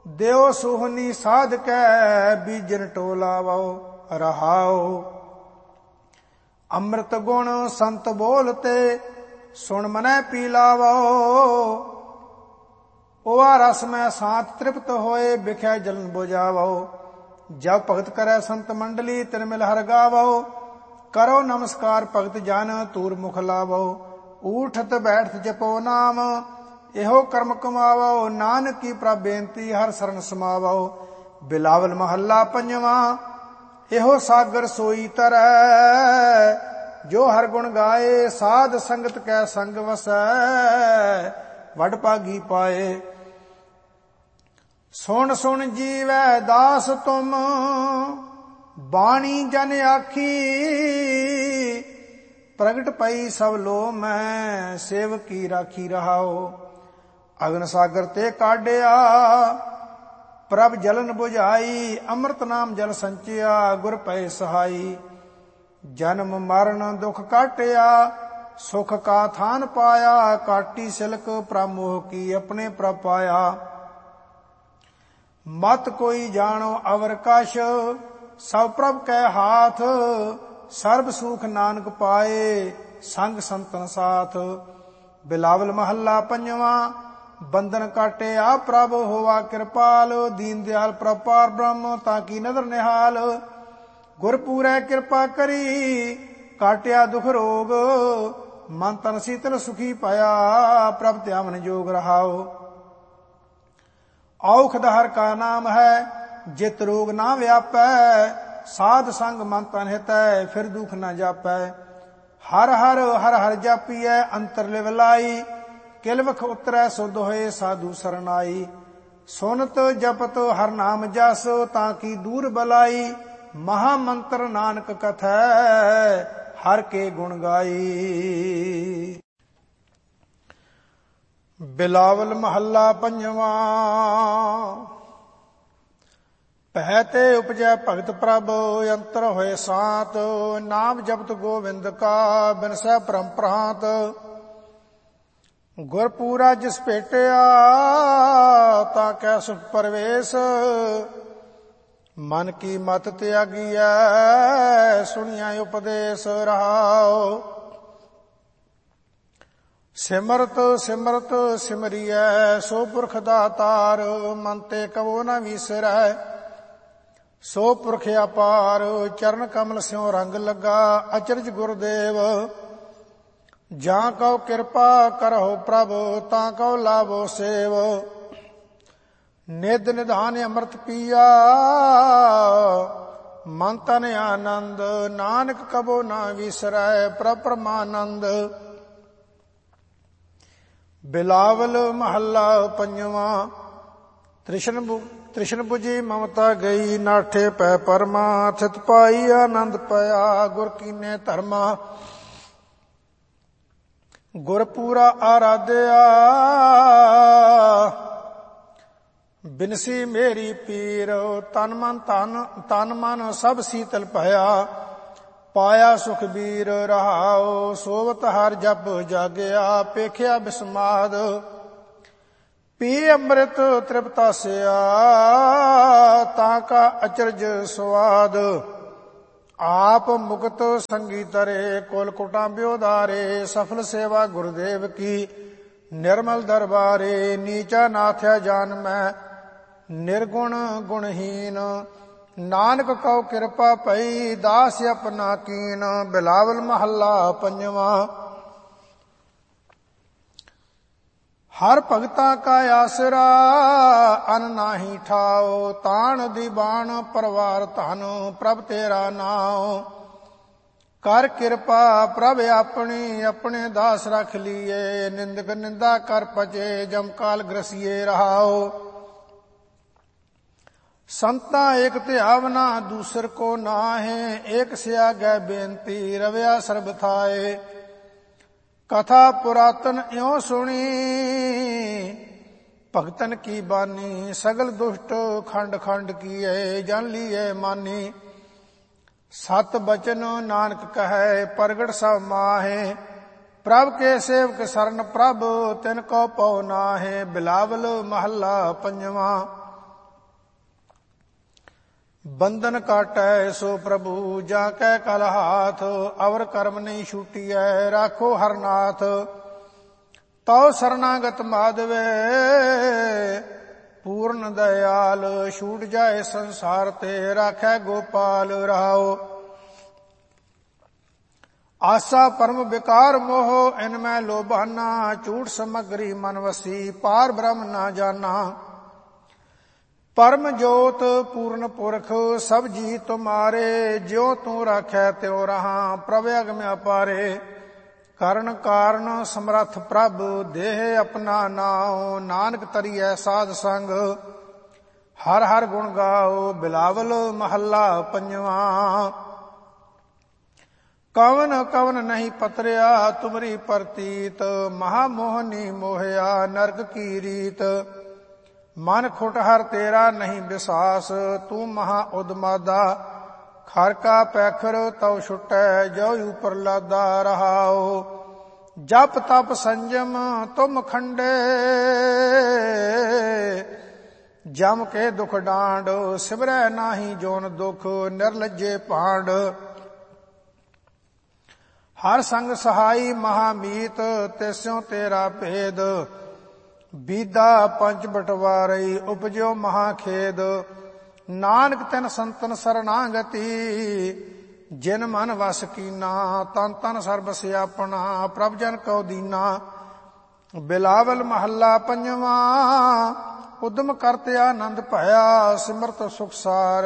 ਦਿਓ ਸੁਹਨੀ ਸਾਧ ਕੈ ਬੀਜਨ ਟੋਲਾਵੋ ਰਹਾਓ। ਅੰਮ੍ਰਿਤ ਗੁਣ ਸੰਤ ਬੋਲਤੇ ਸੁਣ ਮਨੈ ਪੀ ਲਾਵੋ। ओवा रस में सात तृप्त होए बिख्या जलन बुझावो। जब भगत करे संत मंडली तिन मिल हर गावो। करो नमस्कार भगत जन तूर मुख लावो। उठत बैठत जपो नाम एहो कर्म कमावो। नानक की प्रभ बेनती हर शरण समावो। बिलावल महला पंजवा एहो सागर सोई तरੈ। जो हर गुण गाए साध संगत कै संग वसै। वड भागी पाए सुन सुन जीवै दास तुम बाणी जन आखी। प्रगट पई सब लो मैं सेवकी राखी रहाओ। अगन सागर ते काढ़िया प्रभ जलन बुझाई। अमृत नाम जल संचिया गुर पै सहाई। जन्म मरण दुख काटिया सुख का थान पाया। काटी सिलक प्रमोह की अपने प्रभ पाया। मत कोई जानो अवर कश सब प्रभ कै हाथ। सर्ब सुख नानक पाए संग संतन साथ। बिलावल महला पंजवा बंधन काटे आ प्रभ होवा कृपाल। दीन दयाल प्रभ पार ब्रह्म ताकि नदर निहाल। गुरपूरै कृपा करी काटिया दुख रोग। मन तन शीतल सुखी पाया प्रभ त्यावन जोग रहाओ। औखद हर का नाम है जित रोग ना व्यापै। साध संग मन तन हितै फिर दुख न जापै। हर हर हर हर जापियै अंतर लिव लाई। किलवख उतरै सुध होए साधु सरनाई। सुनत जपत हर नाम जस ताकि दूर बलाई। महामंत्र नानक कथै हर के गुण गाई। बिलावल महला पंजवा पह ते उपजै भगत प्रभ अंतर होए सात। नाम जपत गोविंद का बिनसै परम प्रांत। गुरपूरा जिस भेटिया ताकै सुख परवेश। मन की मत त्यागिया सुनिया उपदेश रहाओ। सिमरत सिमरत सिमरिय सो पुरख दातार। मन ते कबो न विसरै सो पुरख अपार। चरण कमल स्यों रंग लगा अचरज गुरुदेव। जां कहो कृपा करहो प्रभ तां कहो लाभो सेव। निध निधान अमृत पिया मन तन आनंद। नानक कबो न विसरै प्रभ परमानंद। बिलावल महला पंजवा तृष्ण बुझी ममता गई। नाठे पै परमा थित पाई आनंद पया। गुर कीने धर्मा गुरपूरा आराध्या। बिनसी मेरी पीर तन मन सब शीतल भया। पाया सुख बीर रहाओ। सोवत हर जप जागया पेखिया बिस्माद। पी अमृत तृप्तास्या ताका अचरज स्वाद। आप मुक्त संगी तरे कोल कुटा ब्योदारे। सफल सेवा गुरुदेव की निर्मल दरबारे। नीचा नाथ्या जान मैं निर्गुण गुणहीन। नानक कहो कृपा पई दास अपना कीन। बिलावल महला पंजवा हर भगता का आसरा अन नाही ठाओ। तान दीवान परवार धन प्रभ तेरा नाओ। कर कृपा प्रभ अपनी अपने दास रख लिए। निंदक निंदा कर पचे जमकाल ग्रसिए रहाओ। संता एक त्यावना दूसर को नाहे। एक से आगे बेनती रव्या सर्ब थाए। कथा पुरातन इयों सुनी भगतन की बानी। सगल दुष्ट खंड खंड किए जान लिए मानी। सत बचन नानक कहे प्रगट सब माहे। प्रभ के सेवक शरण प्रभ तिन को पौ नाहे। बिलावल महला पंजवा ਬੰਧਨ ਕਾਟੈ ਸੋ ਪ੍ਰਭੂ ਜਾ ਕੈ ਕਲ ਹਾਥ, ਅਵਰ ਕਰਮ ਨਹੀਂ ਛੂਟੀਐ ਰਾਖੋ ਹਰਨਾਥ। ਤਉ ਸਰਨਾਗਤ ਮਾਧਵੇ ਪੂਰਨ ਦਇਆਲ, ਛੂਟ ਜਾਏ ਸੰਸਾਰ ਤੇ ਰਾਖੈ ਗੋਪਾਲ ਰਹਾਓ। ਆਸਾ ਪਰਮ ਵਿਕਾਰ ਮੋਹ ਇਨ ਮੈਂ ਲੋਭਾਨਾ, ਝੂਠ ਸਮਗਰੀ ਮਨ ਵਸੀ ਪਾਰ ਬ੍ਰਹਮ ਨਾ ਜਾਨਾ। ਪਰਮ ਜੋਤ ਪੂਰਨ ਪੁਰਖ ਸਭ ਜੀ ਤੁਮਾਰੇ, ਜਿਉ ਤੂੰ ਰਾਖੈ ਤਿਉ ਰਹਾ ਪ੍ਰਭ ਅਗਮ ਅਪਾਰੇ। ਕਰਨ ਕਾਰਨ ਸਮਰੱਥ ਪ੍ਰਭ ਦੇਹ ਆਪਣਾ ਨਾਉ, ਨਾਨਕ ਤਰੀਐ ਸਾਧ ਸੰਗ ਹਰ ਹਰ ਗੁਣ ਗਾਓ। ਬਿਲਾਵਲ ਮਹੱਲਾ ਪੰਜਵਾਂ। ਕਵਨ ਕਵਨ ਨਹੀਂ ਪਤਰਿਆ ਤੁਮਰੀ ਪ੍ਰਤੀਤ, ਮਹਾ ਮੋਹਨੀ ਮੋਹਿਆ ਨਰਕ ਕੀ ਰੀਤ। ਮਨ ਖੁਟ ਹਰ ਤੇਰਾ ਨਹੀਂ ਵਿਸਾਸ, ਤੂੰ ਮਹਾ ਉਦਮਾਦਾ ਖਰ ਕਾ ਪੈਖਰ ਤਉ ਛੁਟੈ ਜੋ ਉਪਰ ਲਾਦਾ ਰਹਾਓ। ਜਪ ਤਪ ਸੰਜਮ ਤੁਮ ਖੰਡੇ, ਜਮ ਕੇ ਦੁਖ ਡਾਂਡ ਸਿਮਰੈ ਨਾਹੀ ਜੋਨ ਦੁਖ ਨਿਰਲਜੇ ਭਾਂਡ। ਹਰ ਸੰਗ ਸਹਾਈ ਮਹਾਮੀਤ ਤਿਸਿਉ ਤੇਰਾ ਭੇਦ, ਬੀਦਾ ਪੰਜ ਬਟਵਾਰਈ ਉਪਜਿਓ ਮਹਾ ਖੇਦ। ਨਾਨਕ ਤਿਨ ਸੰਤਨ ਸਰਨਾਗਤੀ, ਜਿਨ ਮਨ ਵਸ ਕੀਨਾ ਤਨ ਤਨ ਸਰਬ ਸਿਆਪਣਾ ਪ੍ਰਭ ਜਨ ਕਉ ਦੀਨਾ। ਬਿਲਾਵਲ ਮਹੱਲਾ ਪੰਜਵਾਂ। ਉਦਮ ਕਰਤੇ ਆਨੰਦ ਭਇਆ ਸਿਮਰਤ ਸੁਖ ਸਾਰ,